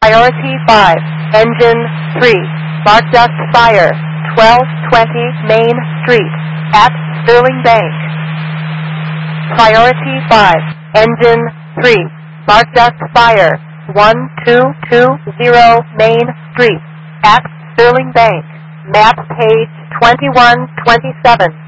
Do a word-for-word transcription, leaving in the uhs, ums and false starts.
Priority five, Engine three, Spark Duct Fire, twelve twenty Main Street, at Sterling Bank. Priority five, Engine three, Spark Duct Fire, one two two zero Main Street, at Sterling Bank. Map page twenty-one twenty-seven.